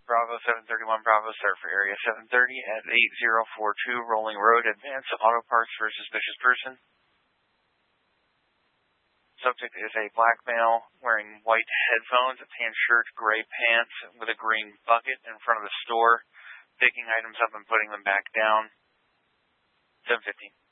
Bravo 731 Bravo, start for area 730 at 8042 Rolling Road, Advance Auto Parts for a suspicious person. Subject is a black male wearing white headphones, a tan shirt, gray pants, with a green bucket in front of the store, picking items up and putting them back down. 715.